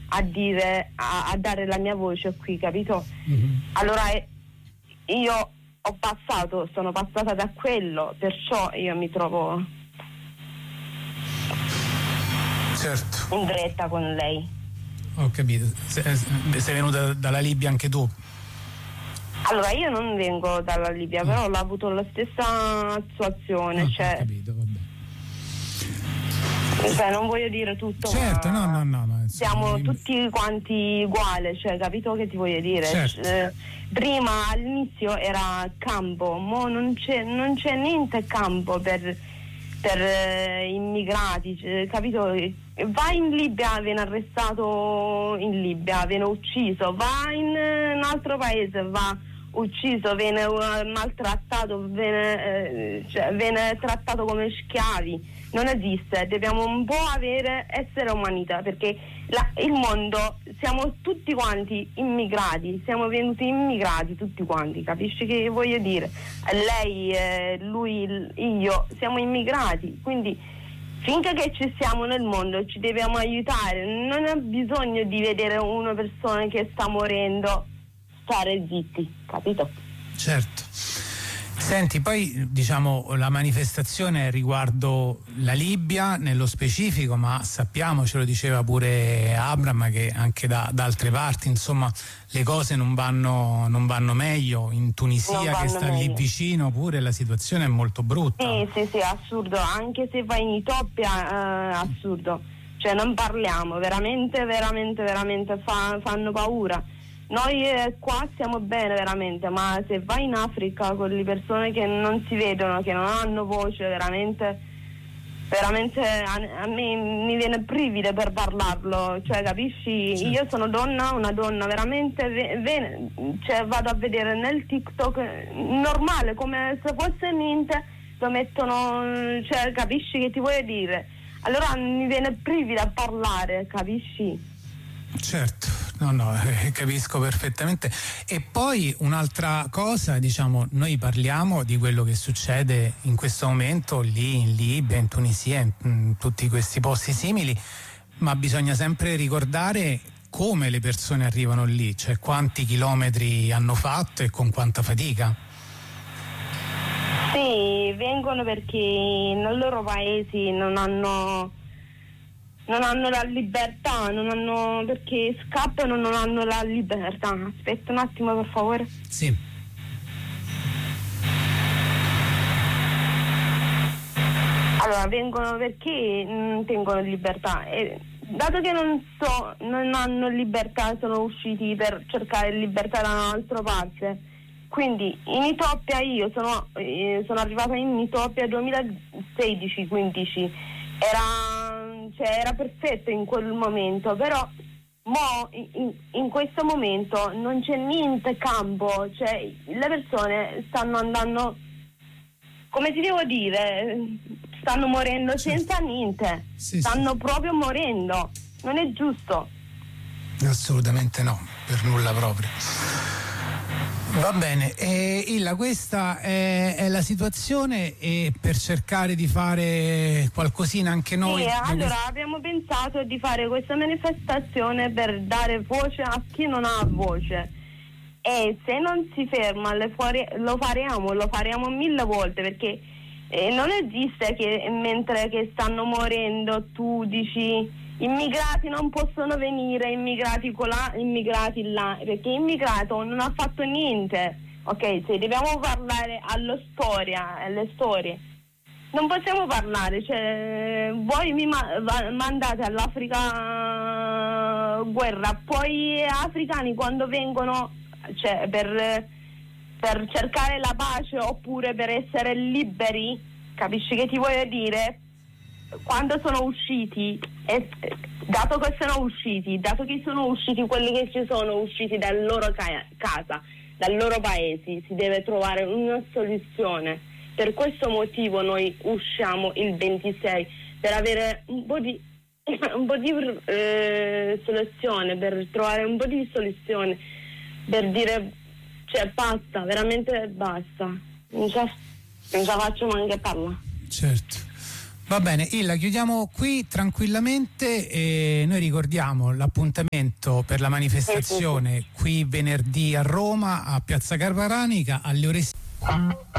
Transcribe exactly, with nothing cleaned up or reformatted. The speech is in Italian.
a dire, a, a dare la mia voce qui, capito? Mm-hmm. Allora eh, io ho passato, sono passata da quello, perciò io mi trovo certo in diretta con lei. Ho capito. Se, sei venuta dalla Libia anche tu? Allora io non vengo dalla Libia, oh. però ho avuto la stessa situazione, oh, cioè ho capito, vabbè. Cioè, non voglio dire tutto, certo, ma no, no, no, no, siamo insomma, tutti quanti uguali, cioè, capito che ti voglio dire? certo. Eh, prima all'inizio era campo, mo non c'è, non c'è niente campo per, per eh, immigrati, cioè, capito? Va in Libia, viene arrestato in Libia, viene ucciso, va in un altro paese, va ucciso, viene maltrattato, viene, eh, cioè, viene trattato come schiavi. Non esiste, dobbiamo un po' avere essere umanità, perché la, il mondo siamo tutti quanti immigrati, siamo venuti immigrati tutti quanti, capisci che voglio dire? Lei, eh, lui, io, siamo immigrati, quindi finché che ci siamo nel mondo ci dobbiamo aiutare, non ha bisogno di vedere una persona che sta morendo stare zitti, capito? Certo. Senti, poi diciamo la manifestazione riguardo la Libia nello specifico, ma sappiamo, ce lo diceva pure Abram, che anche da, da altre parti insomma le cose non vanno, non vanno meglio. In Tunisia, che sta meglio. Lì vicino, pure la situazione è molto brutta. Sì, sì, sì, assurdo, anche se vai in Etiopia, eh, assurdo, cioè non parliamo, veramente, veramente, veramente fa, fanno paura. Noi eh, qua stiamo bene veramente, ma se vai in Africa con le persone che non si vedono, che non hanno voce, veramente, veramente a, a me mi viene brivide per parlarlo, cioè capisci? Certo. Io sono donna, una donna veramente, ve, cioè vado a vedere nel TikTok normale, come se fosse niente, lo mettono, cioè capisci che ti voglio dire? Allora mi viene brivide a parlare, capisci? Certo, no, no, eh, capisco perfettamente. E poi un'altra cosa, diciamo, noi parliamo di quello che succede in questo momento lì in Libia, in Tunisia, in, in tutti questi posti simili, ma bisogna sempre ricordare come le persone arrivano lì, cioè quanti chilometri hanno fatto e con quanta fatica. Sì, vengono perché nei loro paesi non hanno non hanno la libertà, non hanno, perché scappano, non hanno la libertà. Aspetta un attimo per favore. Sì. Allora, vengono perché non tengono libertà. E, dato che non so, non hanno libertà, sono usciti per cercare libertà da un'altra parte. Quindi in Etiopia io sono, eh, sono arrivata in Etiopia duemilasedici quindici, era, cioè, era perfetto in quel momento, però mo in, in questo momento non c'è niente campo, cioè le persone stanno andando, come ti devo dire, stanno morendo senza niente, sì, stanno sì. proprio morendo, non è giusto. Assolutamente no, per nulla proprio. Va bene, eh, Illa, questa è, è la situazione, e per cercare di fare qualcosina anche noi. Sì, allora quest... abbiamo pensato di fare questa manifestazione per dare voce a chi non ha voce, e se non si ferma le fuori, lo faremo, lo faremo mille volte, perché eh, non esiste che mentre che stanno morendo tu dici immigrati non possono venire, immigrati là, immigrati là, perché immigrato non ha fatto niente, ok? Se dobbiamo parlare alla storia, alle storie, non possiamo parlare, cioè voi mi ma- mandate all'Africa guerra, poi africani quando vengono, cioè per, per cercare la pace oppure per essere liberi, capisci che ti voglio dire? Quando sono usciti, e, dato che sono usciti, dato che sono usciti quelli che ci sono usciti dal loro ca- casa, dal loro paese, si deve trovare una soluzione. Per questo motivo noi usciamo il ventisei, per avere un po' di un po' di eh, soluzione, per trovare un po' di soluzione, per dire, cioè basta, veramente basta, non ce la faccio neanche parlare. Certo. Va bene, Illa, chiudiamo qui tranquillamente e noi ricordiamo l'appuntamento per la manifestazione qui venerdì a Roma a Piazza Carparanica alle ore